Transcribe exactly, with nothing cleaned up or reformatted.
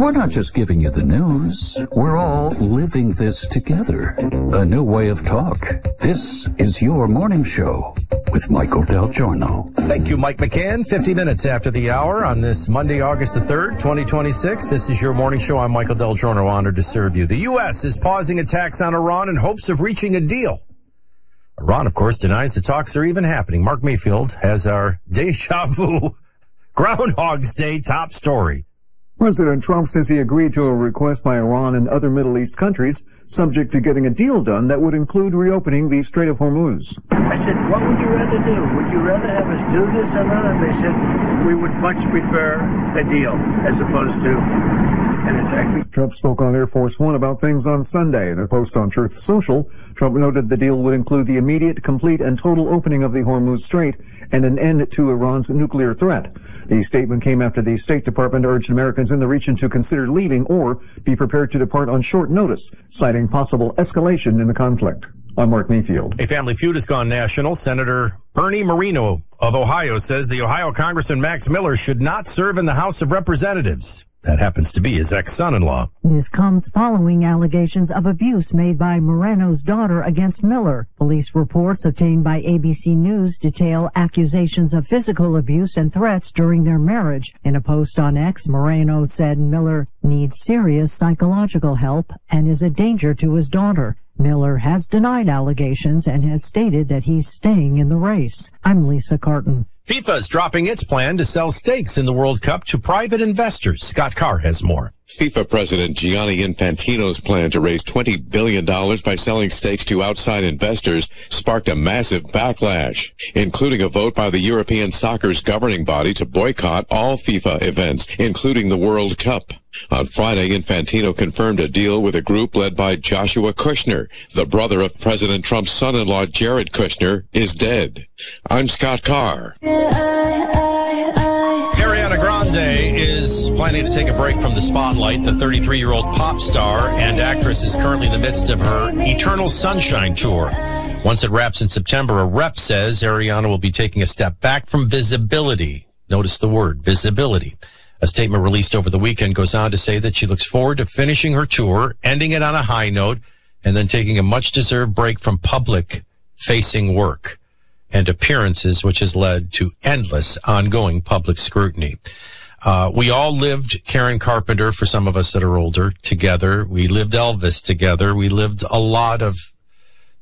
We're not just giving you the news. We're all living this together. A new way of talk. This is your morning show with Michael Del Giorno. Thank you, Mike McCann. fifty minutes after the hour on this Monday, August the third, twenty twenty-six. This is your morning show. I'm Michael Del Giorno, honored to serve you. The U S is pausing attacks on Iran in hopes of reaching a deal. Iran, of course, denies the talks are even happening. Mark Mayfield has our deja vu Groundhog's Day top story. President Trump says he agreed to a request by Iran and other Middle East countries, subject to getting a deal done that would include reopening the Strait of Hormuz. I said, what would you rather do? Would you rather have us do this or not? And they said, we would much prefer a deal as opposed to an attack. Trump spoke on Air Force One about things on Sunday. In a post on Truth Social, Trump noted the deal would include the immediate, complete, and total opening of the Hormuz Strait and an end to Iran's nuclear threat. The statement came after the State Department urged Americans in the region to consider leaving or be prepared to depart on short notice, citing possible escalation in the conflict. I'm Mark Mayfield. A family feud has gone national. Senator Bernie Moreno of Ohio says the Ohio Congressman Max Miller should not serve in the House of Representatives. That happens to be his ex-son-in-law. This comes following allegations of abuse made by Moreno's daughter against Miller. Police reports obtained by A B C News detail accusations of physical abuse and threats during their marriage. In a post on X, Moreno said Miller needs serious psychological help and is a danger to his daughter. Miller has denied allegations and has stated that he's staying in the race. I'm Lisa Carton. FIFA is dropping its plan to sell stakes in the World Cup to private investors. Scott Carr has more. FIFA President Gianni Infantino's plan to raise twenty billion dollars by selling stakes to outside investors sparked a massive backlash, including a vote by the European soccer's governing body to boycott all FIFA events, including the World Cup. On Friday, Infantino confirmed a deal with a group led by Joshua Kushner. The brother of President Trump's son-in-law, Jared Kushner, is dead. I'm Scott Carr. Ariana Grande is planning to take a break from the spotlight. The thirty-three-year-old pop star and actress is currently in the midst of her Eternal Sunshine tour. Once it wraps in September, a rep says Ariana will be taking a step back from visibility. Notice the word, visibility. A statement released over the weekend goes on to say that she looks forward to finishing her tour, ending it on a high note, and then taking a much-deserved break from public-facing work and appearances, which has led to endless ongoing public scrutiny. Uh, we all lived Karen Carpenter, for some of us that are older, together. We lived Elvis together. We lived a lot of